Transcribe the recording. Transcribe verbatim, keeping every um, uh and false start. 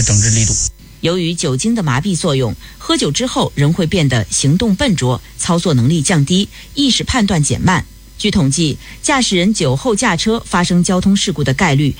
整治力度。 由于酒精的麻痹作用，喝酒之后人会变得行动笨拙，操作能力降低，意识判断减慢。据统计，驾驶人酒后驾车发生交通事故的概率